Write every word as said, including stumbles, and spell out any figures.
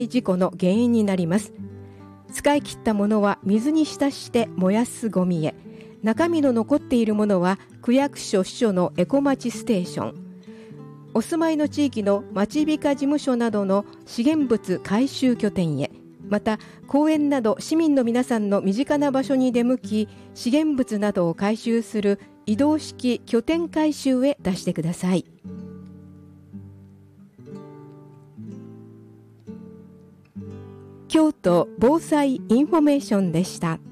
事故の原因になります。使い切ったものは水に浸して燃やすゴミへ、中身の残っているものは区役所支所のエコまちステーション、お住まいの地域の町美化事務所などの資源物回収拠点へ、また公園など市民の皆さんの身近な場所に出向き、資源物などを回収する移動式拠点回収へ出してください。京都防災インフォメーションでした。